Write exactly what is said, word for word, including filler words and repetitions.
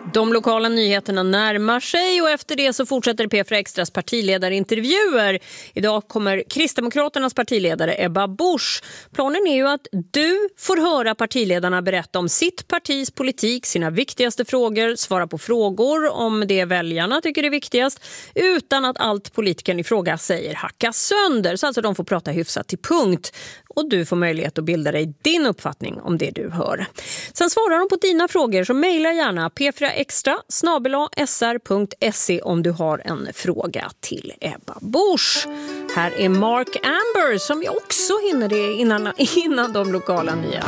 De lokala nyheterna närmar sig och efter det så fortsätter P fyra Extras partiledarintervjuer. Idag kommer Kristdemokraternas partiledare Ebba Busch. Planen är ju att du får höra partiledarna berätta om sitt partis politik, sina viktigaste frågor, svara på frågor om det väljarna tycker är viktigast utan att allt politikern i fråga säger hacka sönder. Så alltså de får prata hyfsat till punkt och du får möjlighet att bilda dig din uppfattning om det du hör. Sen svarar de på dina frågor så mejla gärna p fyra extra snabel-a s r punkt se om du har en fråga till Ebba Busch. Här är Mark Amber som vi också hinner det innan, innan de lokala nyheterna.